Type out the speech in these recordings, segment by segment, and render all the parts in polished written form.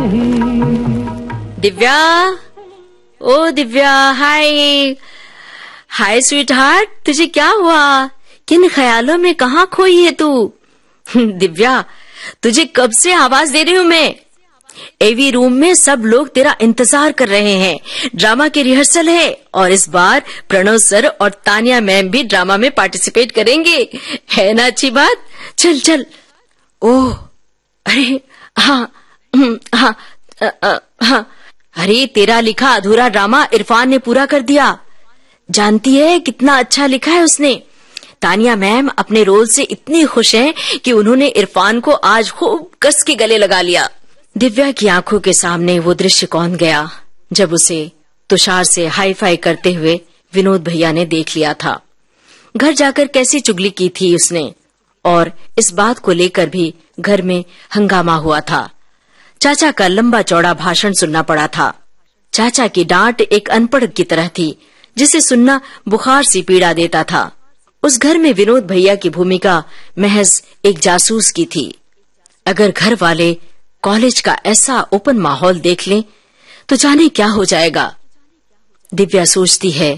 दिव्या, ओ दिव्या, हाय हाय sweet heart, तुझे क्या हुआ? किन ख्यालों में कहाँ खोई है तू? दिव्या, तुझे कब से आवाज दे रही हूँ मैं। एवी रूम में सब लोग तेरा इंतजार कर रहे हैं। ड्रामा की रिहर्सल है और इस बार प्रणव सर और तानिया मैम भी ड्रामा में पार्टिसिपेट करेंगे। है ना अच्छी बात? चल चल। ओह, अरे हाँ हाँ हाँ, अरे तेरा लिखा अधूरा ड्रामा इरफान ने पूरा कर दिया। जानती है कितना अच्छा लिखा है उसने। तानिया मैम अपने रोल से इतनी खुश हैं कि उन्होंने इरफान को आज खूब कस के गले लगा लिया। दिव्या की आंखों के सामने वो दृश्य कौन गया जब उसे तुषार से हाई फाई करते हुए विनोद भैया ने देख लिया था। घर जाकर कैसी चुगली की थी उसने, और इस बात को लेकर भी घर में हंगामा हुआ था। चाचा का लंबा चौड़ा भाषण सुनना पड़ा था। चाचा की डांट एक अनपढ़ की तरह थी जिसे सुनना बुखार सी पीड़ा देता था। उस घर में विनोद भैया की भूमिका महज एक जासूस की थी। अगर घर वाले कॉलेज का ऐसा ओपन माहौल देख लें तो जाने क्या हो जाएगा। दिव्या सोचती है,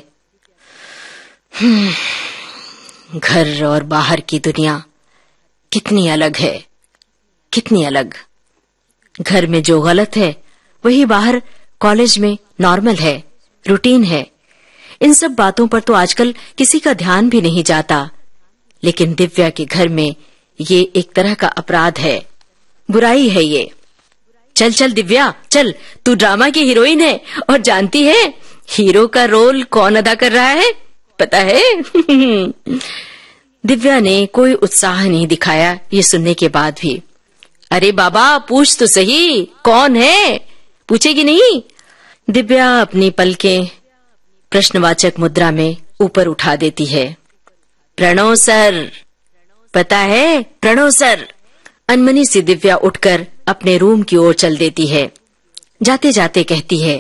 घर और बाहर की दुनिया कितनी अलग है, कितनी अलग। घर में जो गलत है वही बाहर कॉलेज में नॉर्मल है, रूटीन है। इन सब बातों पर तो आजकल किसी का ध्यान भी नहीं जाता, लेकिन दिव्या के घर में ये एक तरह का अपराध है, बुराई है ये। चल चल दिव्या चल, तू ड्रामा की हीरोइन है और जानती है हीरो का रोल कौन अदा कर रहा है, पता है? दिव्या ने कोई उत्साह नहीं दिखाया ये सुनने के बाद भी। अरे बाबा पूछ तो सही, कौन है? पूछेगी नहीं? दिव्या अपनी पलकें प्रश्नवाचक मुद्रा में ऊपर उठा देती है। प्रणव सर, पता है प्रणव सर। अनमनी सी दिव्या उठकर अपने रूम की ओर चल देती है। जाते जाते कहती है,